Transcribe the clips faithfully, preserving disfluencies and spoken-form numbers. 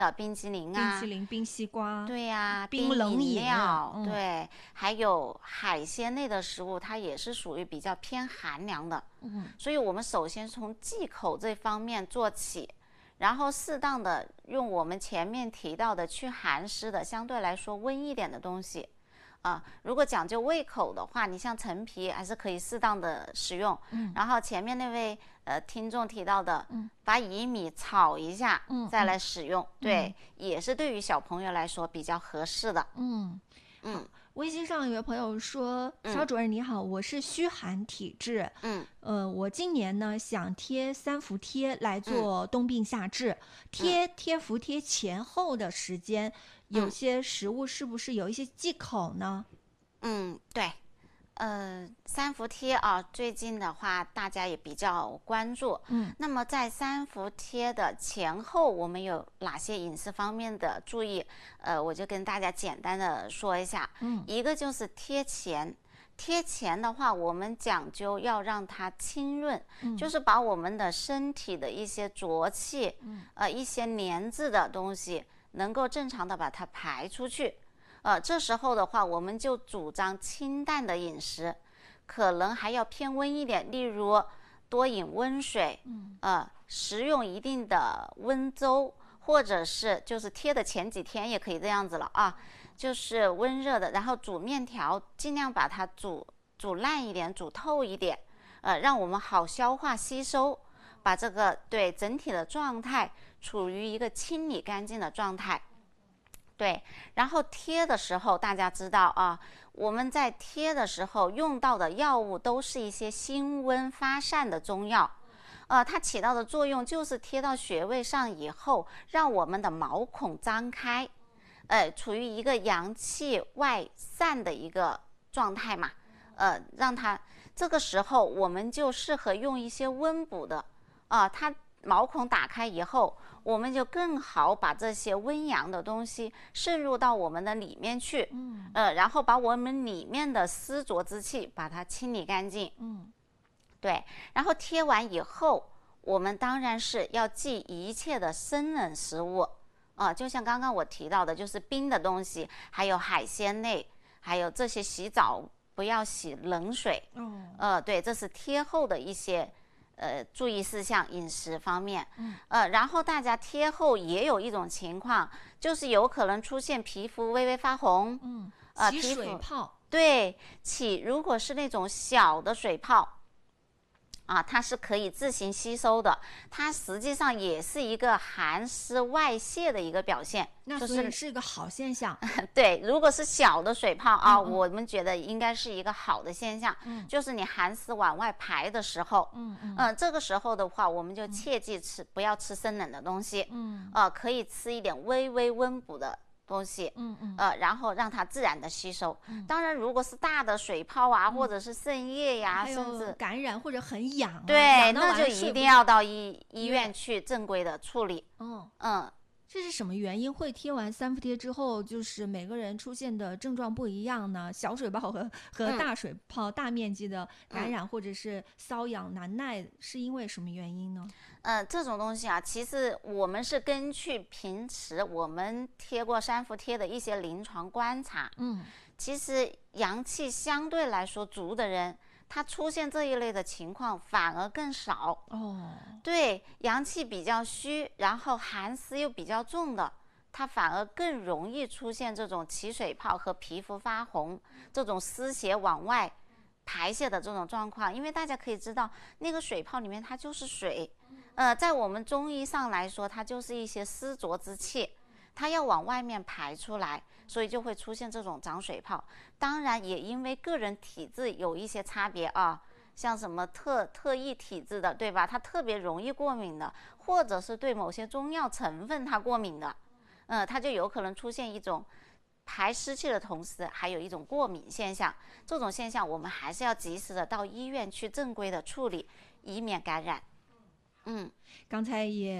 的冰淇淋啊， 冰淇淋、冰西瓜， 对呀、啊， 冰冷饮饮料、 嗯， 对，还有海鲜类的食物，它也是属于比较偏寒凉的。 嗯， 所以我们首先从忌口这方面做起，然后适当的用我们前面提到的去寒湿的，相对来说温一点的东西。啊，如果讲究胃口的话，你像陈皮还是可以适当的使用。 嗯， 然后前面那位呃听众提到的， 嗯， 把薏米炒一下， 嗯， 再来使用， 嗯、 对、嗯，也是对于小朋友来说比较合适的。 嗯嗯。微信上有个朋友说：“肖主任你好，我是虚寒体质， 嗯， 呃，我今年呢想贴三伏贴来做冬病夏治，嗯、贴贴伏贴前后的时间，有些食物是不是有一些忌口呢？” 嗯，对。呃，三伏贴啊，最近的话大家也比较关注。 嗯， 那么在三伏贴的前后，我们有哪些饮食方面的注意？呃，我就跟大家简单的说一下。 嗯， 一个就是贴前，贴前的话，我们讲究要让它清润， 嗯、 就是把我们的身体的一些浊气， 嗯、 呃，一些粘滞的东西，能够正常的把它排出去。呃，这时候的话，我们就主张清淡的饮食，可能还要偏温一点，例如多饮温水， 嗯， 呃，食用一定的温粥，或者是就是贴的前几天也可以这样子了啊，就是温热的，然后煮面条，尽量把它煮煮烂一点，煮透一点，呃，让我们好消化吸收，把这个对整体的状态处于一个清理干净的状态。对，然后贴的时候，大家知道啊，我们在贴的时候用到的药物都是一些辛温发散的中药，呃，它起到的作用就是贴到穴位上以后，让我们的毛孔张开，呃，处于一个阳气外散的一个状态嘛，呃，让它这个时候我们就适合用一些温补的，啊、呃，它。毛孔打开以后，我们就更好把这些温阳的东西渗入到我们的里面去， 嗯， 呃，然后把我们里面的湿浊之气把它清理干净， 嗯， 对。然后贴完以后，我们当然是要忌一切的生冷食物，啊、呃，就像刚刚我提到的，就是冰的东西，还有海鲜类，还有这些洗澡不要洗冷水， 哦， 呃，对，这是贴后的一些。呃，注意事项，饮食方面， 嗯， 呃，然后大家贴后也有一种情况，就是有可能出现皮肤微微发红， 嗯， 呃， 起皮肤水泡， 对，起如果是那种小的水泡。啊，它是可以自行吸收的，它实际上也是一个寒湿外泄的一个表现， 那所以是一个好现象。 对，如果是小的水泡啊， 嗯嗯我们觉得应该是一个好的现象， 嗯， 就是你寒湿往外排的时候， 嗯嗯， 呃，这个时候的话，我们就切记吃，不要吃生冷的东西， 嗯， 呃，可以吃一点微微温补的东西， 嗯嗯， 呃，然后让它自然的吸收。 嗯、 当然，如果是大的水泡啊， 嗯、 或者是渗液呀，甚至感染或者很痒、啊， 对，那就一定要到医医院去正规的处理。 嗯嗯， 这是什么原因会贴完三伏贴之后，就是每个人出现的症状不一样呢？小水泡和和大水泡、嗯、大面积的感染、嗯、或者是瘙痒难耐，是因为什么原因呢？ 呃，这种东西啊，其实我们是根据平时我们贴过三伏贴的一些临床观察， 嗯， 其实阳气相对来说足的人，他出现这一类的情况反而更少。 哦， 对，阳气比较虚，然后寒湿又比较重的，它反而更容易出现这种起水泡和皮肤发红，这种湿邪往外排泄的这种状况。因为大家可以知道，那个水泡里面它就是水，呃，在我们中医上来说，它就是一些湿浊之气，它要往外面排出来，所以就会出现这种长水泡。当然也因为个人体质有一些差别啊，像什么特特异体质的，对吧？它特别容易过敏的，或者是对某些中药成分它过敏的，呃，它就有可能出现一种排湿气的同时还有一种过敏现象。这种现象我们还是要及时的到医院去正规的处理，以免感染。嗯， 刚才也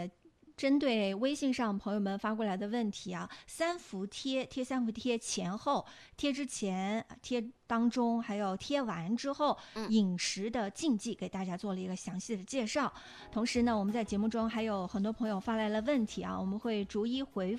针对微信上朋友们发过来的问题啊，三伏贴贴三伏贴前后，贴之前、贴当中，还有贴完之后，饮食的禁忌给大家做了一个详细的介绍。同时呢，我们在节目中还有很多朋友发来了问题啊，我们会逐一回